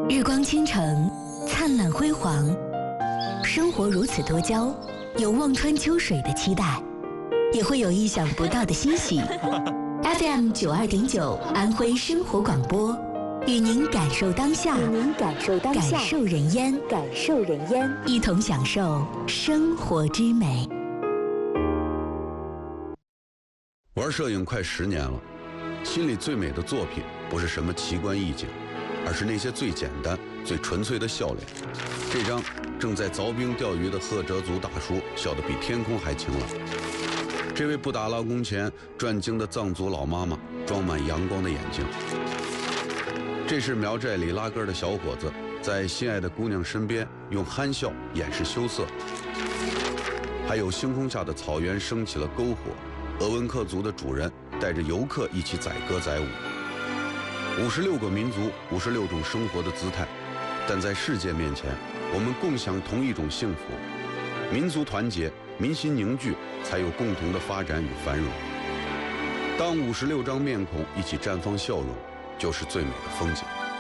日光倾城，灿烂辉煌，生活如此多娇，有望穿秋水的期待，也会有意想不到的欣喜。FM 92.9安徽生活广播，与您感受当下，感受人烟，一同享受生活之美。 玩摄影快10年了，心里最美的作品不是什么奇观异景，而是那些最简单、最纯粹的笑脸。这张正在凿冰钓鱼的赫哲族大叔笑得比天空还晴朗。这位布达拉宫前转经的藏族老妈妈装满阳光的眼睛。这是苗寨里拉根的小伙子在心爱的姑娘身边用憨笑掩饰羞涩。还有星空下的草原升起了篝火，鄂温克族的主人带着游客一起载歌载舞。56个民族，56种生活的姿态，但在世界面前，我们共享同一种幸福。民族团结，民心凝聚，才有共同的发展与繁荣。当56张面孔一起绽放笑容，就是最美的风景。